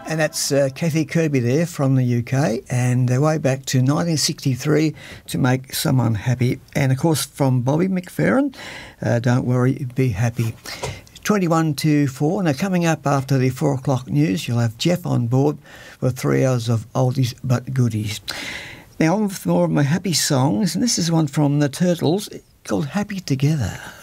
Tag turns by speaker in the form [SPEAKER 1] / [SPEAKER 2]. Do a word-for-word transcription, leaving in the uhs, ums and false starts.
[SPEAKER 1] And that's uh, Kathy Kirby there from the U K, and they're way back to nineteen sixty-three to make someone happy. And, of course, from Bobby McFerrin, uh, Don't Worry, Be Happy. twenty-one to four. Now, coming up after the four o'clock news, you'll have Jeff on board with three hours of oldies but goodies. Now, on with more of my happy songs, and this is one from the Turtles called Happy Together.